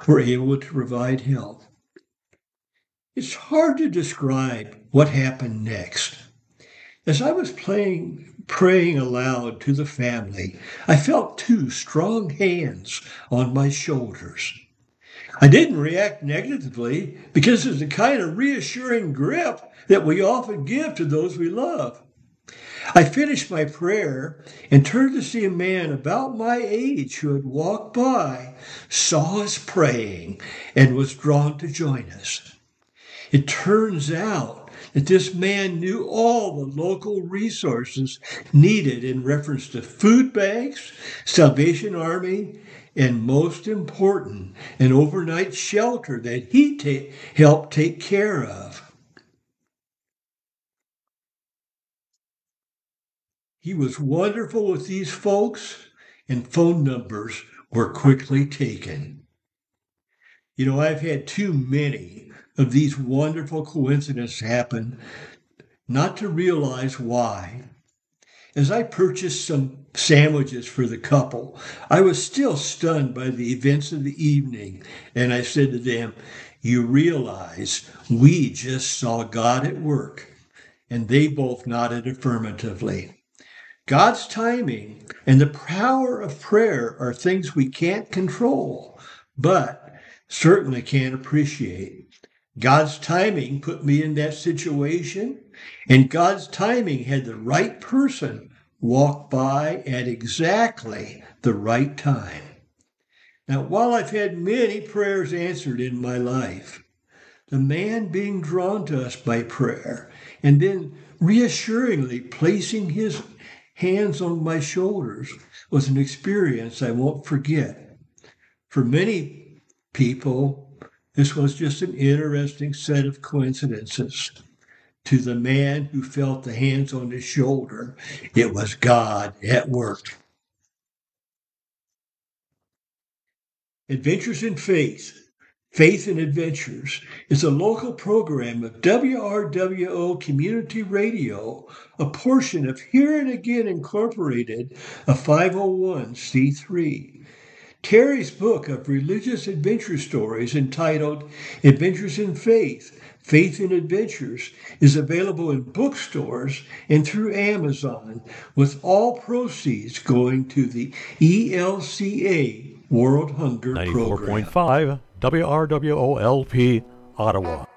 were able to provide help. It's hard to describe what happened next. As I was praying aloud to the family, I felt two strong hands on my shoulders. I didn't react negatively because it's the kind of reassuring grip that we often give to those we love. I finished my prayer and turned to see a man about my age who had walked by, saw us praying, and was drawn to join us. It turns out that this man knew all the local resources needed in reference to food banks, Salvation Army, and most important, an overnight shelter that he helped take care of. He was wonderful with these folks, and phone numbers were quickly taken. You know, I've had too many of these wonderful coincidences happen not to realize why. As I purchased some sandwiches for the couple, I was still stunned by the events of the evening, and I said to them, "You realize we just saw God at work." And they both nodded affirmatively. God's timing and the power of prayer are things we can't control, but certainly can't appreciate. God's timing put me in that situation, and God's timing had the right person walk by at exactly the right time. Now, while I've had many prayers answered in my life, the man being drawn to us by prayer and then reassuringly placing his hands on my shoulders was an experience I won't forget. For many people, this was just an interesting set of coincidences. To the man who felt the hands on his shoulder, it was God at work. Adventures in Faith, Faith and Adventures, is a local program of WRWO Community Radio, a portion of Here and Again Incorporated, a 501c3. Terry's book of religious adventure stories entitled Adventures in Faith, Faith and Adventures is available in bookstores and through Amazon, with all proceeds going to the ELCA World Hunger Program. 94.5 WRWOLP Ottawa.